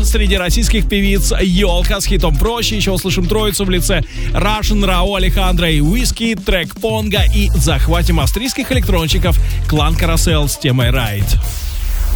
среди российских певиц Ёлка с хитом «Проще». Еще услышим троицу в лице Russian, Рао Алехандро и Whiskey, трек «Понго». И захватим австрийских электронщиков Клан Карасел с темой «Ride».